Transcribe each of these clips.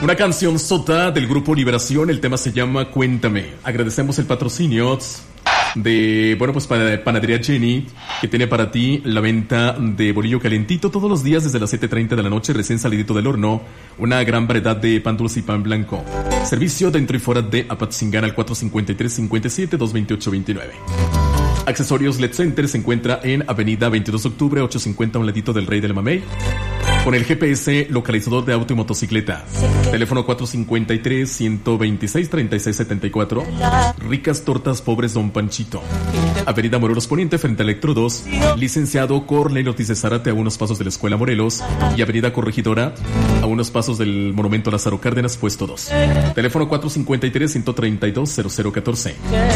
Una canción sota del grupo Liberación, el tema se llama Cuéntame. Agradecemos el patrocinio de, Panadería Jenny, que tiene para ti la venta de bolillo calentito todos los días desde las 7:30 de la noche, recién salidito del horno. Una gran variedad de pan dulce y pan blanco. Servicio dentro y fuera de Apatzingán al 453-57-228-29. Accesorios LED Center se encuentra en Avenida 22 de Octubre, 850, a un ladito del Rey del Mamey. Con el GPS localizador de auto y motocicleta. Teléfono 453-126-3674. Ricas tortas pobres Don Panchito. Avenida Morelos Poniente frente a Electrodos. Licenciado Cornelio Ortiz de Zárate a unos pasos de la Escuela Morelos. Y Avenida Corregidora a unos pasos del Monumento Lázaro Cárdenas, puesto 2. Teléfono 453-132-0014.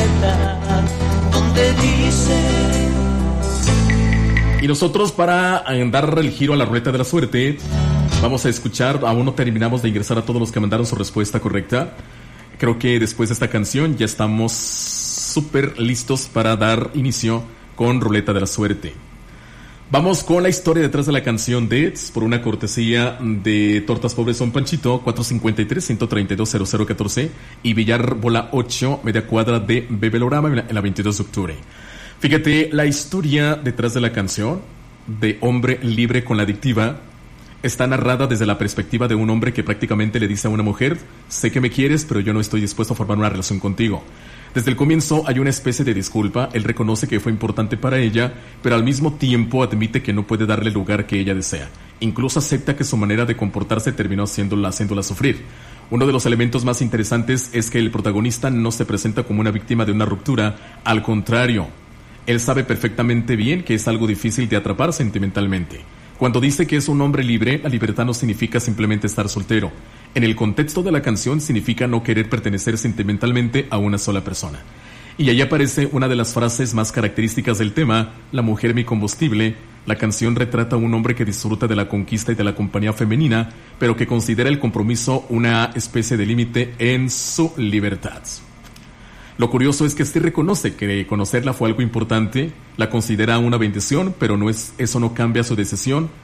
Y nosotros, para dar el giro a la ruleta de la suerte, vamos a escuchar, aún no terminamos de ingresar a todos los que mandaron su respuesta correcta. Creo que después de esta canción ya estamos súper listos para dar inicio con ruleta de la suerte. Vamos con la historia detrás de la canción de por una cortesía de Tortas Pobres Don Panchito, 453-132-0014 y Villar Bola 8, media cuadra de Bebelorama en la 22 de octubre. Fíjate, la historia detrás de la canción de Hombre Libre con la Adictiva está narrada desde la perspectiva de un hombre que prácticamente le dice a una mujer: sé que me quieres, pero yo no estoy dispuesto a formar una relación contigo. Desde el comienzo hay una especie de disculpa, él reconoce que fue importante para ella, pero al mismo tiempo admite que no puede darle el lugar que ella desea. Incluso acepta que su manera de comportarse terminó haciéndola sufrir. Uno de los elementos más interesantes es que el protagonista no se presenta como una víctima de una ruptura, al contrario. Él sabe perfectamente bien que es algo difícil de atrapar sentimentalmente. Cuando dice que es un hombre libre, la libertad no significa simplemente estar soltero. En el contexto de la canción significa no querer pertenecer sentimentalmente a una sola persona. Y ahí aparece una de las frases más características del tema, la mujer mi combustible. La canción retrata a un hombre que disfruta de la conquista y de la compañía femenina, pero que considera el compromiso una especie de límite en su libertad. Lo curioso es que sí reconoce que conocerla fue algo importante, la considera una bendición, pero eso no cambia su decisión